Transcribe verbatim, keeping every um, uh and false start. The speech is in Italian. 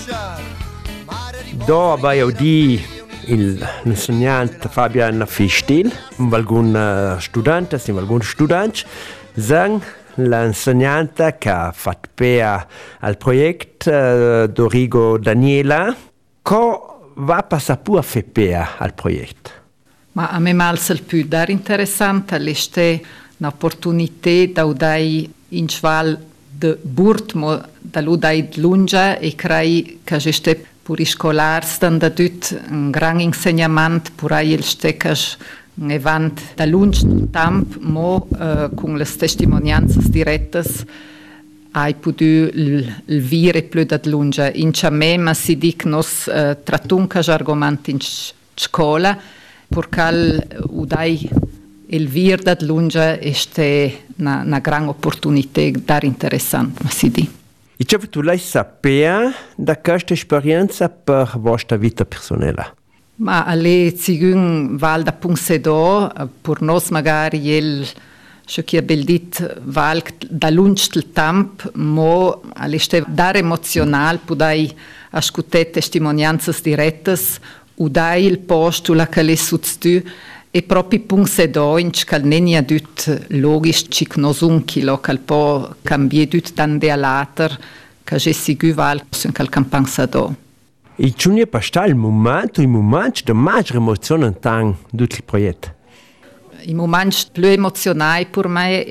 Do abbiamo di l'insegnante Fabian Fischtil, alcun studente, alcun studente, sang l'insegnante che ha fatto parte al progetto uh, Dorigo Daniela. Co va passare pure a fare parte al progetto? Ma a me malsa il più dar interessante è un'opportunità da dai in sval de Burtmo da ludai lunga e crei che geste puri scolars dan da dut un gran insegnament purai il stecas evant da lunch tamp mo uh, con le testimonianze direttas hai potuto il, il vire più da lunga in ciame ma si dic nos uh, tratunca argomenti in scuola purcal udai il vir da lunga este una, una gran opportunità dar interessante ma si di. E che tu lei sapere da questa esperienza per vostra vita personale? Ma alle zigun val da Punsedo, per nos magari il che chi bel dit val da lunch del tamp, mo alle ste dar emozional pudai ascoltare testimonianze direttas, udai il posto la che le succedu e proprio Punsedo in cal nenia dut logisch cic nosun kilo cal po cambie dut dan de later che je sigu val sun cal campansado. E ci non è passato il momento, il momento di maggiore emozione in tutto il progetto? Il momento più emozionale per me